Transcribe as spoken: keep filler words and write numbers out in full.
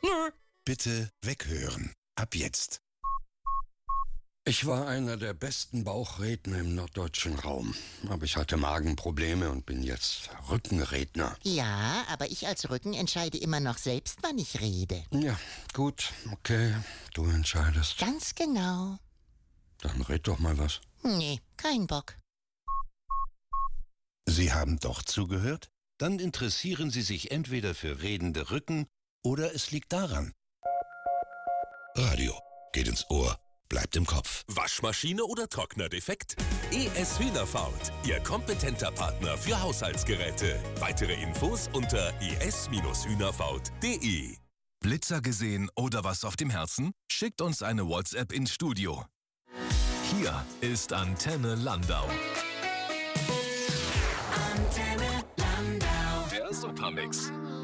Nö. Bitte weghören. Ab jetzt. Ich war einer der besten Bauchredner im norddeutschen Raum. Aber ich hatte Magenprobleme und bin jetzt Rückenredner. Ja, aber ich als Rücken entscheide immer noch selbst, wann ich rede. Ja, gut, okay, du entscheidest. Ganz genau. Dann red doch mal was. Nee, kein Bock. Sie haben doch zugehört? Dann interessieren Sie sich entweder für redende Rücken oder es liegt daran. Radio geht ins Ohr, bleibt im Kopf. Waschmaschine oder Trockner defekt? E S Hühnerfaut, Ihr kompetenter Partner für Haushaltsgeräte. Weitere Infos unter e s hühnerfaut punkt de. Blitzer gesehen oder was auf dem Herzen? Schickt uns eine WhatsApp ins Studio. Hier ist Antenne Landau. Antenne Landau. Der Supermix.